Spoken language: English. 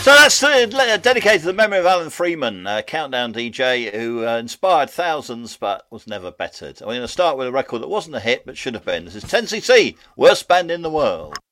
So that's dedicated to the memory of Alan Freeman, countdown DJ, who inspired thousands but was never bettered. I'm going to start with a record that wasn't a hit but should have been. This is 10cc, worst band in the world.